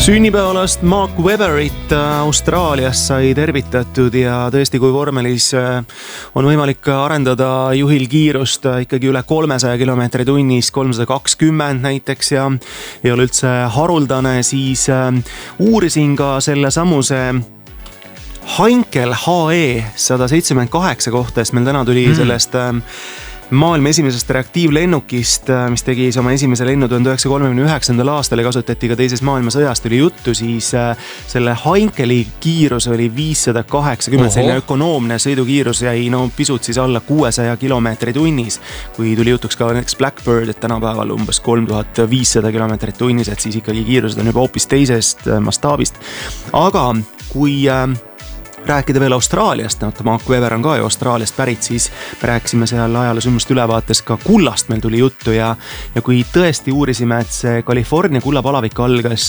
Sünnipäevalast Mark Webberit Austraalias sai tervitatud ja tõesti, kui vormelis on võimalik arendada juhil kiirust ikkagi üle 300 km tunnis, 320 näiteks ja ei ole üldse haruldane, siis uurisin ka selle samuse Heinkel HE 178 kohta, sest meil täna tuli sellest maailma esimesest reaktiivlennukist, mis tegi oma esimese lennu 1939. aastal ja kasutati ka teises maailmasõjas, tuli juttu, siis selle Heinkeli kiirus oli 580, selline ökonoomne sõidukiirus jäi pisut siis alla 600 kilomeetri tunnis, kui tuli jutuks ka näiteks Blackbird, et tänapäeval umbes 3500 kilomeetrit tunnis, et siis ikkagi kiirused on juba hoopis teisest mastaabist. Aga kui rääkida veel Austraaliast, Mark Webber on ka ju Austraaliast pärit, siis me rääkisime seal ajaloosündmuste ülevaates ka kullast, meil tuli juttu ja kui tõesti uurisime, et see California kullapalavik algas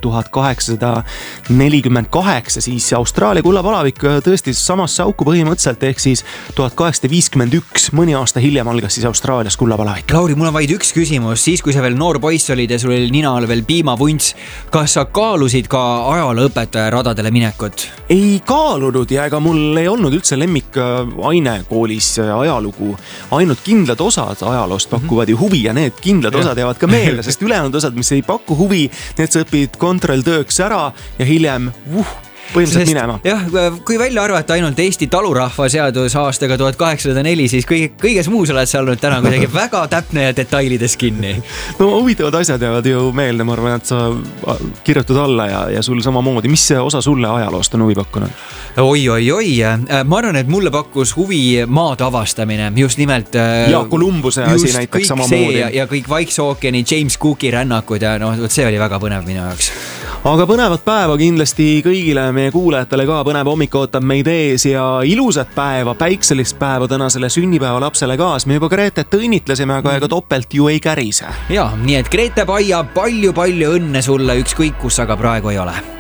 1848, siis Austraalia kullapalavik tõesti samasse auku põhimõtteliselt, ehk siis 1851, mõni aasta hiljem algas siis Austraalias kullapalavik. Lauri, mul on vaid üks küsimus, siis kui sa veel noor poiss olid ja sul oli nina all veel piimavunts, kas sa kaalusid ka ajalooõpetaja radadele minekut? Ei kaalunud ja ega mul ei olnud üldse lemmikaine koolis ajalugu. Ainult kindlad osad ajaloost pakuvad ju huvi ja need kindlad osad jäävad ka meelde, sest ülejäänud osad, mis ei paku huvi, need sa õpid kontrolltööks ära ja hiljem põhimõtteliselt minema. Jah, kui välja arvata ainult Eesti talurahva seadus aastaga 1804, siis kõiges muus oled sa olnud täna kuidagi väga täpne ja detailides kinni. No huvitavad asjad jäävad ju meelde, ma arvan, et sa kirjutad alla ja sul samamoodi. Mis see osa sulle ajaloost on huvi pakkunud? Oi. Ma arvan, et mulle pakkus huvi maad avastamine, just nimelt ja Kolumbuse asi näiteks samamoodi. Ja kõik Vaikse ookeani James Cooki rännakud ja see oli väga põnev minu jaoks. Aga põnevat päeva kindlasti kõigile meie kuulajatele ka, põnev hommik ootab meid ees ja ilusat päeva, päikselist päeva tänasele sünnipäeva lapsele kaas. Me juba Gretet õnnitlesime, aga ega topelt ju ei kärise. Ja, nii et Grete Paia, palju õnne sulle, ükskõik kus aga praegu ei ole.